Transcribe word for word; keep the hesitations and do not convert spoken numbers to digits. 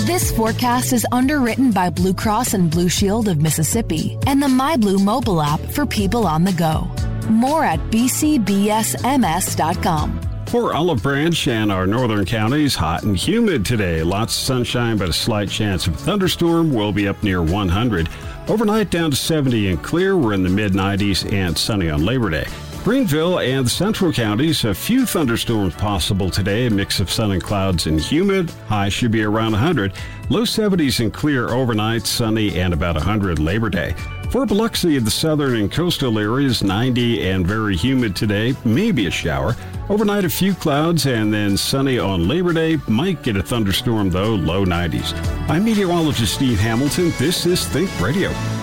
This forecast is underwritten by Blue Cross and Blue Shield of Mississippi and the MyBlue mobile app for people on the go. More at b c b s m s dot com. For Olive Branch and our northern counties, hot and humid today. Lots of sunshine, but a slight chance of a thunderstorm. Will be up near one hundred. Overnight down to seventy and clear. We're in the mid nineties and sunny on Labor Day. Greenville and the central counties, a few thunderstorms possible today. A mix of sun and clouds and humid. High should be around one hundred. Low seventies and clear overnight, sunny and about one hundred Labor Day. For Biloxi, the southern and coastal areas, ninety and very humid today, maybe a shower. Overnight, a few clouds and then sunny on Labor Day. Might get a thunderstorm, though, low nineties. I'm meteorologist Steve Hamilton. This is Think Radio.